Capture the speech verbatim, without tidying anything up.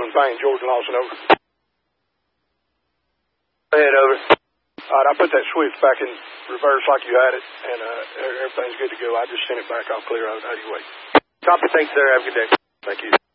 John Payne, George Lawson, over. Go ahead, over. All right, I put that Swift back in reverse like you had it, and uh, everything's good to go. I just sent it back off clear out eighty-eight. Copy, thanks, sir. Have a good day. Thank you.